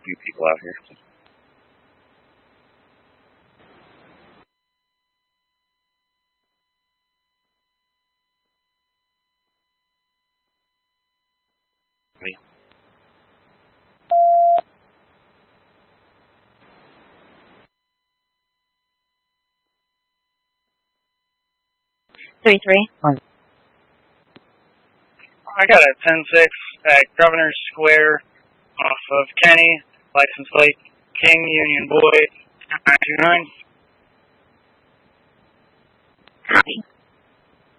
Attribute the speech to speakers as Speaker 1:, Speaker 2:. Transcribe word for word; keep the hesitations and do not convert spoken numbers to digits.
Speaker 1: few people out here.
Speaker 2: Three three.
Speaker 3: I got a ten six at Governor Square off of Kenny, license plate King Union Boy nine two nine.
Speaker 2: Copy.